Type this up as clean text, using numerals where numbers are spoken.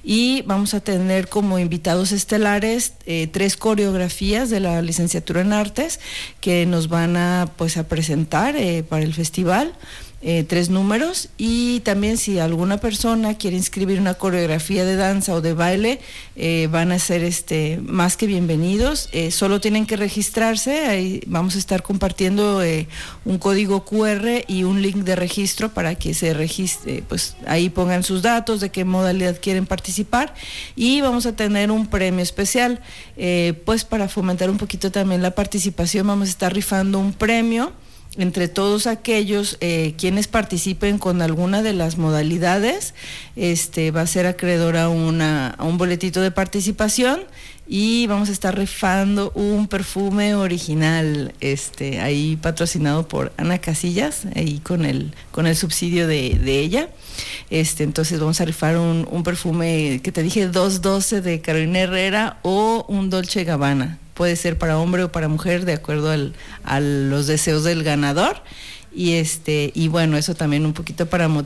y vamos a tener como invitados estelares 3 coreografías de la licenciatura en artes que nos van a presentar para el festival. 3 números, y también si alguna persona quiere inscribir una coreografía de danza o de baile, van a ser más que bienvenidos. Solo tienen que registrarse. Ahí vamos a estar compartiendo un código QR y un link de registro para que se registre, ahí pongan sus datos de qué modalidad quieren participar, y vamos a tener un premio especial, para fomentar un poquito también la participación. Vamos a estar rifando un premio entre todos aquellos quienes participen con alguna de las modalidades. Va a ser acreedor a un boletito de participación, y vamos a estar rifando un perfume original, ahí patrocinado por Ana Casillas, ahí con el subsidio de ella. Entonces vamos a rifar un perfume que te dije, 212 de Carolina Herrera, o un Dolce & Gabbana. Puede ser para hombre o para mujer, de acuerdo a los deseos del ganador. Y bueno, eso también un poquito para